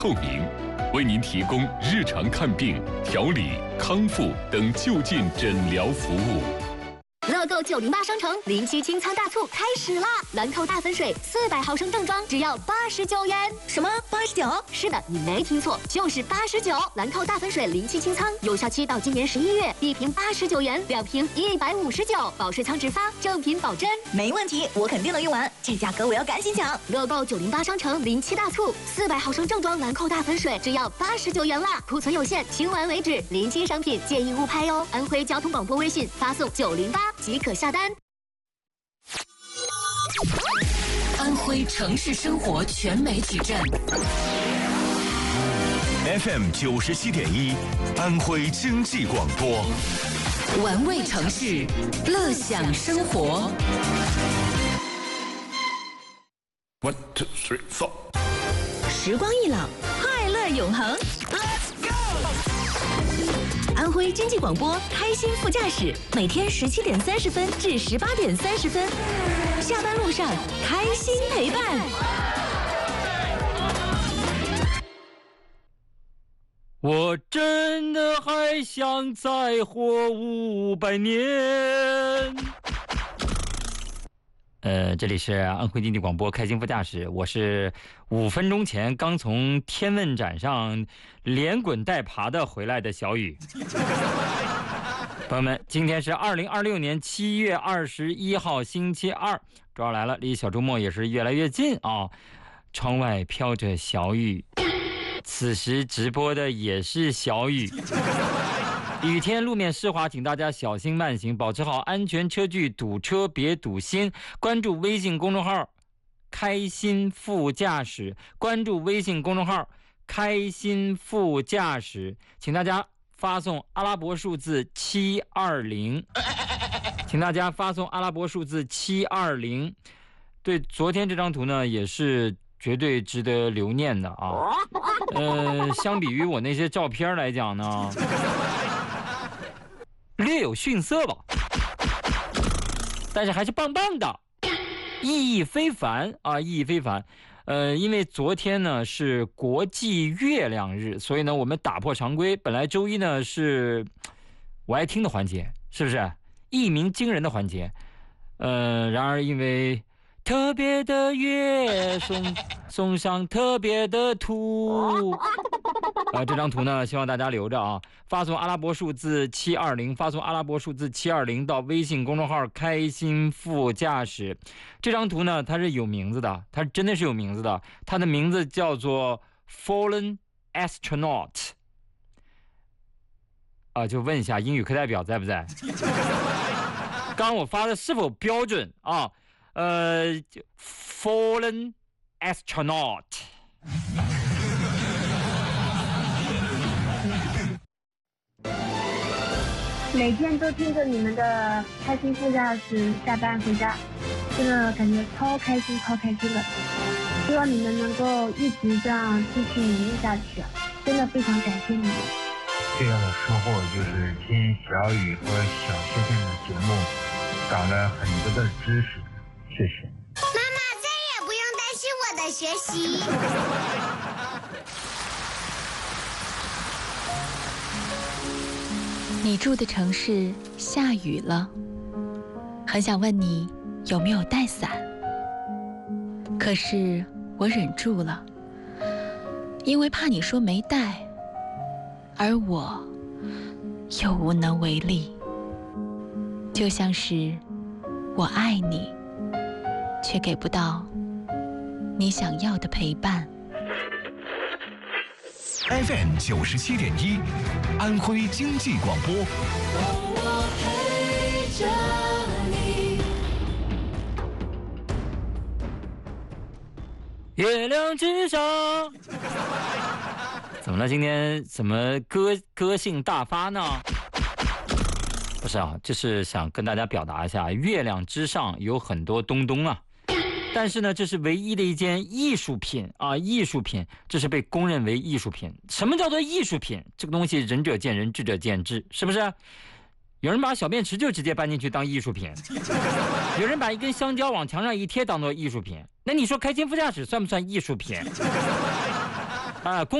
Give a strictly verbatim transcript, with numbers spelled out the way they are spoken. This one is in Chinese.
透明，为您提供日常看病、调理、康复等就近诊疗服务。 乐购九零八商城临期清仓大促开始啦！兰蔻大粉水四百毫升正装只要八十九元。什么八十九？是的，你没听错，就是八十九。兰蔻大粉水临期清仓，有效期到今年十一月，一瓶八十九元，两瓶一百五十九，保税仓直发，正品保真。 没问题，我肯定能用完，这价格我要赶紧抢！ 乐购九零八商城临期大促，四百毫升正装兰蔻大粉水只要八十九元啦，库存有限，清完为止，临期商品建议勿拍哦。安徽交通广播微信发送九零八。即可下单。 安徽城市生活全媒体站 F M 九十七点一，安徽经济广播， 玩味城市，乐享生活。 One two three four， 时光一老，快乐永恒。Let's go！ 安徽经济广播开心副驾驶，每天十七点三十分至十八点三十分，下班路上开心陪伴。 我真的还想再活五百年。呃，这里是安徽经济广播开心副驾驶，我是五分钟前刚从天问展上连滚带爬的回来的小雨。朋友们，今天是二零二六年七月二十一号星期二，周二来了，离小周末也是越来越近啊。窗外飘着小雨，此时直播的也是小雨。雨天路面湿滑，请大家小心慢行，保持好安全车距，堵车别堵心。关注微信公众号开心副驾驶，关注微信公众号开心副驾驶，请大家发送阿拉伯数字七二零，请大家发送阿拉伯数字七二零。对，昨天这张图呢也是绝对值得留念的啊。呃，相比于我那些照片来讲呢，略有逊色吧，但是还是棒棒的，意义非凡啊，意义非凡。呃，因为昨天呢是国际月亮日，所以呢我们打破常规，本来周一呢是我爱听的环节，是不是一鸣惊人的环节？呃，然而因为特别的月送送上特别的图，呃，这张图呢，希望大家留着啊，发送阿拉伯数字七二零，发送阿拉伯数字七二零到微信公众号开心副驾驶。这张图呢，它是有名字的，它真的是有名字的，它的名字叫做 Fallen Astronaut。啊、呃，就问一下英语课代表在不在？刚刚我发的是否标准啊？呃 ，Fallen Astronaut。 每天都听着你们的开心副驾驶下班回家，真的感觉超开心超开心的。希望你们能够一直这样继续努力下去，真的非常感谢你们。 最大的收获就是听小雨和小谢谢的节目，长了很多的知识，谢谢。 妈妈再也不用担心我的学习。 你住的城市下雨了，很想问你有没有带伞，可是我忍住了，因为怕你说没带，而我又无能为力，就像是我爱你，却给不到你想要的陪伴。 F M 九十七点一，安徽经济广播。 我陪着你。 月亮之上，怎么了？今天怎么歌歌性大发呢？不是啊，就是想跟大家表达一下，月亮之上有很多东东啊。但是呢，这是唯一的一件艺术品啊！艺术品，这是被公认为艺术品。什么叫做艺术品？这个东西仁者见仁，智者见智，是不是？有人把小便池就直接搬进去当艺术品，有人把一根香蕉往墙上一贴当做艺术品。那你说开心副驾驶算不算艺术品？ 啊，公。